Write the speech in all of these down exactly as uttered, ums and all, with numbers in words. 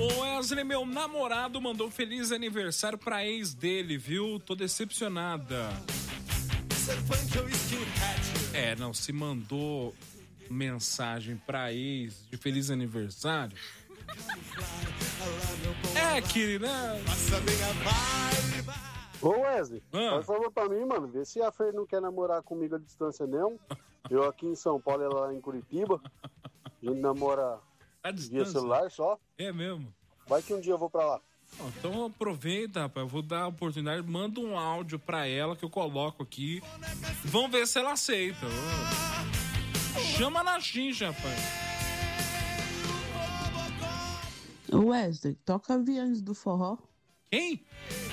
Ô Wesley, meu namorado mandou feliz aniversário pra ex dele, viu? Tô decepcionada. É, não, se mandou mensagem pra ex de feliz aniversário. É, querido, né? Ô Wesley, Ah. faz favor pra mim, mano. Vê se a Fer não quer namorar comigo à distância, não. Eu aqui em São Paulo, ela lá em Curitiba. A gente namora A via distância. celular só. É mesmo? Vai que um dia eu vou pra lá. Ó, então aproveita, rapaz. Eu vou dar a oportunidade. Manda um áudio pra ela que eu coloco aqui. Vamos ver se ela aceita. Ô. Chama na xincha, rapaz. Wesley, toca Aviões do Forró. Quem?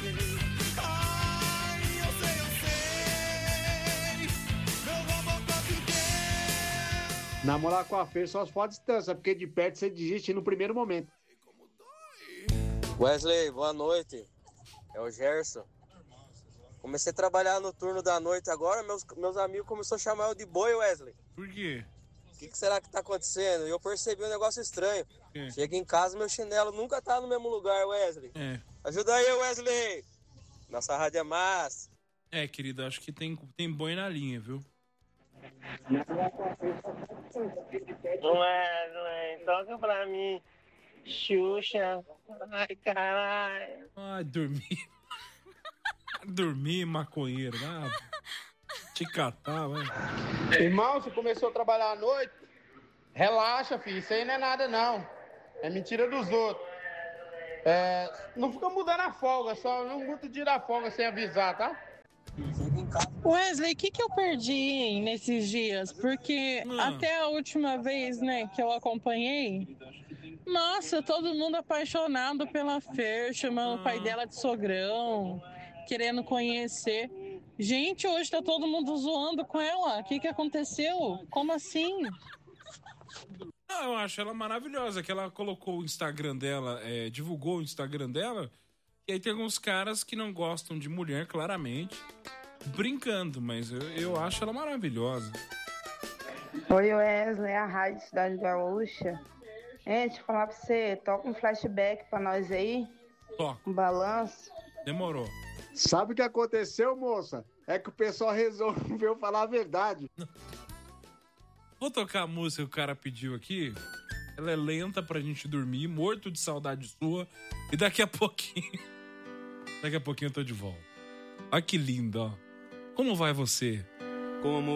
Namorar com a Fer só se for à distância, porque de perto você desiste no primeiro momento. Wesley, boa noite. É o Gerson. Comecei a trabalhar no turno da noite agora, meus, meus amigos começaram a chamar eu de boi, Wesley. Por quê? O que, que será que tá acontecendo? E eu percebi um negócio estranho. É. Chega em casa, meu chinelo nunca tá no mesmo lugar, Wesley. É. Ajuda aí, Wesley. Nossa rádio é massa. É, querido, acho que tem, tem boi na linha, viu? Wesley, toca pra mim. Xuxa. Ai, caralho. Ai, dormir. Dormir, maconheiro. Ah, te catar, vai. Irmão, você começou a trabalhar à noite? Relaxa, filho. Isso aí não é nada, não. É mentira dos outros. É, não fica mudando a folga, só não muda o dia da folga sem avisar, tá? Wesley, o que que eu perdi, hein, nesses dias? Porque Hum. até a última vez, né, que eu acompanhei, nossa, todo mundo apaixonado pela Fer, chamando o pai dela de sogrão, querendo conhecer. Gente, hoje tá todo mundo zoando com ela. O que que aconteceu? Como assim? Não, eu acho ela maravilhosa, que ela colocou o Instagram dela, é, divulgou o Instagram dela, e aí tem alguns caras que não gostam de mulher, claramente, brincando, mas eu, eu acho ela maravilhosa. Oi, Wesley, a Rádio Cidade Gaúcha. É, deixa eu falar pra você, toca um flashback pra nós aí, Toca, um balanço. demorou. Sabe o que aconteceu, moça? É que o pessoal resolveu falar a verdade. Vou tocar a música que o cara pediu aqui. Ela é lenta pra gente dormir, morto de saudade sua. E daqui a pouquinho... Daqui a pouquinho eu tô de volta. Olha que lindo, ó. Como vai você? Como